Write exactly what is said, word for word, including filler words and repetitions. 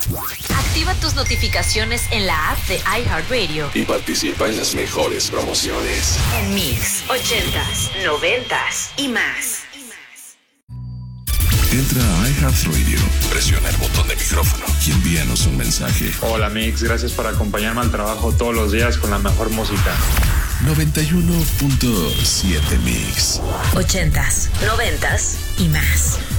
Activa tus notificaciones en la app de iHeartRadio y participa en las mejores promociones. En Mix, ochentas, noventas y más. Entra a iHeartRadio, presiona el botón de micrófono y envíanos un mensaje. Hola Mix, gracias por acompañarme al trabajo todos los días con la mejor música. noventa y uno punto siete Mix. Ochentas, noventas y más.